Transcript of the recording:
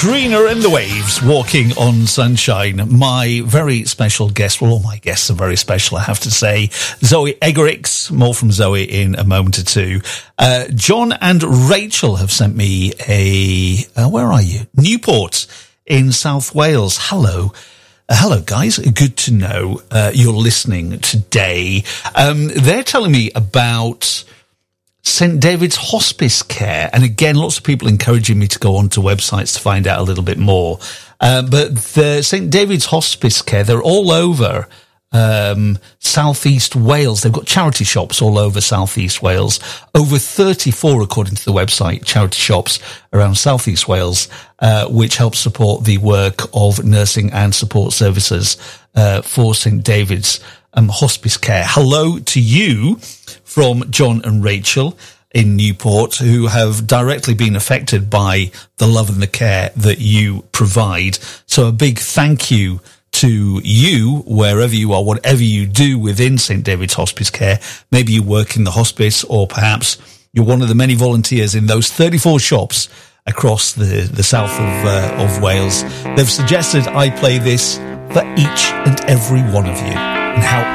Katrina and the Waves, Walking on Sunshine. My very special guest, well, all my guests are very special, I have to say. Zoe Eggerichs, more from Zoe in a moment or two. John and Rachel have sent me where are you? Newport in South Wales. Hello. Hello, guys. Good to know you're listening today. They're telling me about St. David's Hospice Care. And again, lots of people encouraging me to go onto websites to find out a little bit more. But the St. David's Hospice Care, they're all over Southeast Wales. They've got charity shops all over Southeast Wales. Over 34, according to the website, charity shops around Southeast Wales, which help support the work of nursing and support services for St. David's Hospice Care. Hello to you from John and Rachel in Newport, who have directly been affected by the love and the care that you provide. So a big thank you to you, wherever you are, whatever you do within St. David's Hospice Care. Maybe you work in the hospice, or perhaps you're one of the many volunteers in those 34 shops across the south of Wales. They've suggested I play this for each and every one of you, and how